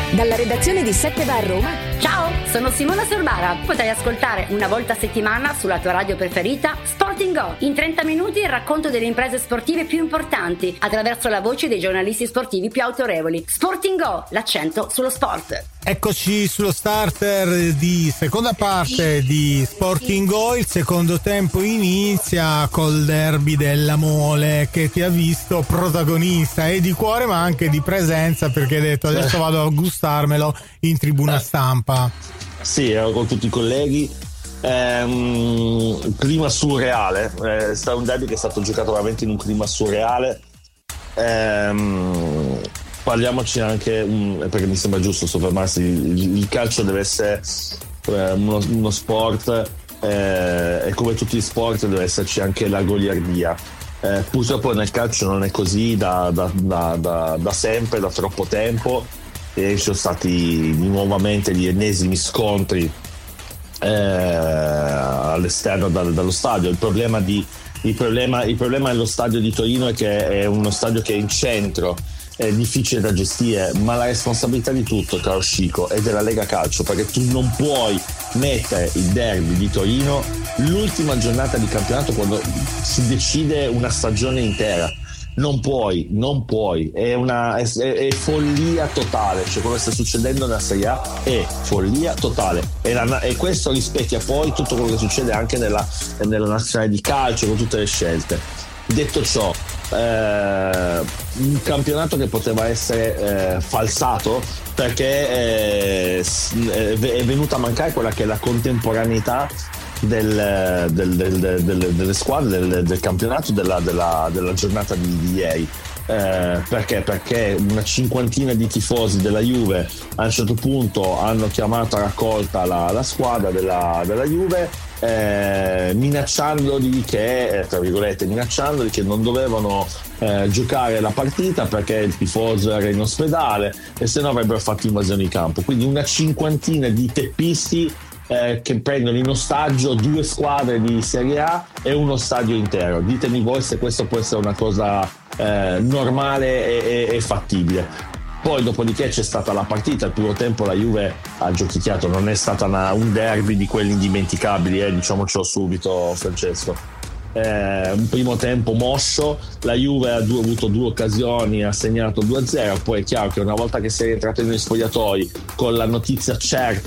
Dalla redazione di 7 Bar Roma. Ciao, sono Simona Sorbara. Potrai ascoltare una volta a settimana sulla tua radio preferita Sporting Go. In 30 minuti il racconto delle imprese sportive più importanti attraverso la voce dei giornalisti sportivi più autorevoli. Sporting Go, l'accento sullo sport. Eccoci sullo starter di seconda parte di Sporting Go. Il secondo tempo inizia col derby della Mole, che ti ha visto protagonista e di cuore ma anche di presenza, perché hai detto adesso vado a gustarmelo in tribuna stampa. Sì, ero con tutti i colleghi. Clima surreale, è stato un derby che è stato giocato veramente in un clima surreale. Parliamoci anche, perché mi sembra giusto soffermarsi, il calcio deve essere uno sport, e come tutti gli sport deve esserci anche la goliardia. Purtroppo nel calcio non è così da sempre, da troppo tempo, e ci sono stati nuovamente gli ennesimi scontri all'esterno dallo stadio. Il problema dello stadio di Torino è che è uno stadio che è in centro, è difficile da gestire, ma la responsabilità di tutto, caro Scico, è della Lega Calcio, perché tu non puoi mettere il derby di Torino l'ultima giornata di campionato quando si decide una stagione intera. Non puoi, è follia totale, cioè quello che sta succedendo nella Serie A è follia totale, e questo rispecchia poi tutto quello che succede anche nella nazionale di calcio, con tutte le scelte. Detto ciò, un campionato che poteva essere falsato, perché è venuta a mancare quella che è la contemporaneità delle squadre del campionato della giornata di ieri. Perché una cinquantina di tifosi della Juve a un certo punto hanno chiamato a raccolta la squadra della Juve, minacciandoli che non dovevano giocare la partita perché il tifoso era in ospedale e se no avrebbero fatto invasione di campo. Quindi una cinquantina di teppisti che prendono in ostaggio due squadre di Serie A e uno stadio intero. Ditemi voi se questo può essere una cosa normale e fattibile. Poi dopodiché c'è stata la partita. Il primo tempo la Juve ha giochicchiato, non è stata un derby di quelli indimenticabili, diciamocelo subito, Francesco. Un primo tempo moscio, la Juve ha avuto due occasioni, ha segnato 2-0. Poi è chiaro che una volta che sei entrato negli spogliatoi con la notizia certa